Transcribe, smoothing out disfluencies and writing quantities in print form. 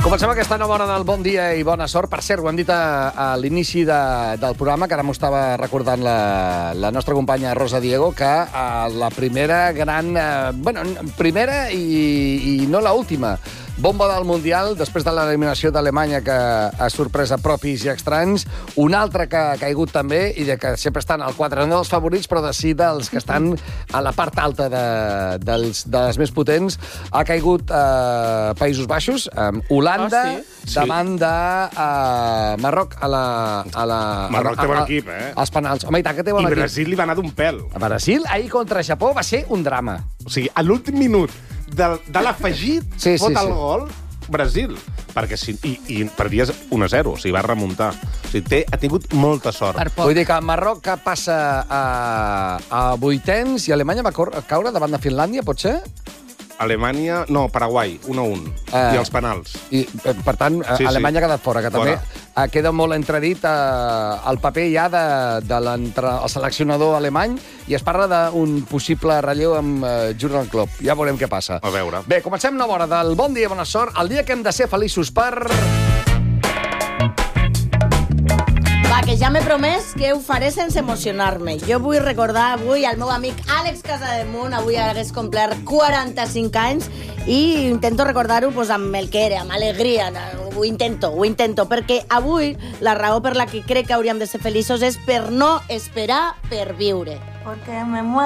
Comencem aquesta nova hora del Bon Dia i Bona Sort. Per cert, ho hem dit a l'inici del programa, que ara m'ho estava recordant la nostra companya Rosa Diego, que la primera gran... primera i no l'última bomba del Mundial, després de l'eliminació d'Alemanya, que ha sorprès a propis i estranys, una altra que ha caigut també, i que sempre estan al quadre, no dels favorits, però de sí dels que estan a la part alta de les més potents, ha caigut Països Baixos, Holanda, davant de Marroc a la... Marroc té bon equip, als penals. Home, i tant que té bon equip. I Brasil li va anar d'un pèl. A Brasil, ahir contra Japó, va ser un drama. O sigui, a l'últim minut de l'afegit fot el gol Brasil. Perquè i perdies 1-0, o sigui, va remuntar. O sigui, ha tingut molta sort. Vull dir que Marroc que passa a vuitens i Alemanya va caure davant de Finlàndia, pot ser? Alemanya... No, Paraguai, 1-1. I els penals. I, per tant, Alemanya ha quedat fora, que també queda molt entredit el paper ja del seleccionador alemany, i es parla d'un possible relleu amb Jurgen Klopp. Ja veurem què passa. A veure. Bé, comencem nova hora del Bon Dia, Bona Sort, el dia que hem de ser feliços per... Que ja m'he promès que ho faré sense emocionar-me. Jo vull recordar avui al meu amic Àlex Casademunt, avui hagués complert 45 anys, i intento recordar-ho amb el que era, amb alegria. Ho intento, perquè avui la raó per la que crec que hauríem de ser feliços és per no esperar per viure. Porque me muero.